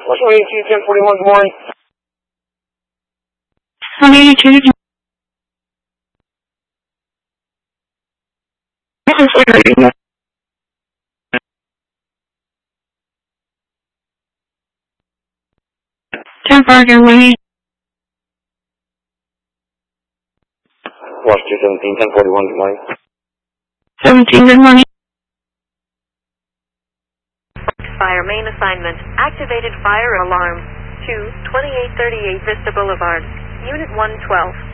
182, 1041, good morning. 182. Temporary Lane. Washington 17, 1041, good morning. 17, good morning. Fire main assignment. Activated fire alarm. 2838 Vista Boulevard. Unit 112.